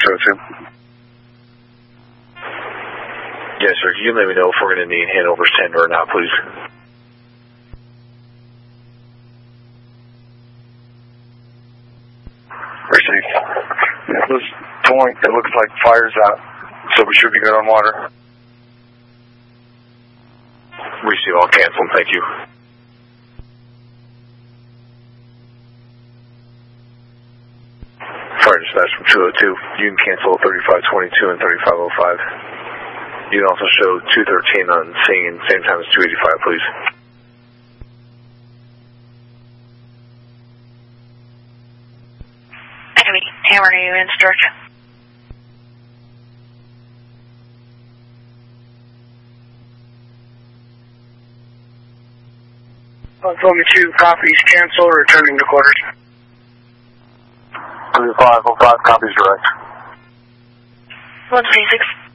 202. Yes, sir. Can you let me know if we're going to need handovers tender or not, please? Received. At this point, it looks like fire's out, so we should be good on water. Receive all cancel. Thank you. Fire dispatch from 202. You can cancel 3522 and 3505. You can also show 213 on scene, same time as 285, please. Hammer to you, Instruct. Only 2 copies, cancel, returning to quarters. 3505, copies direct. 136.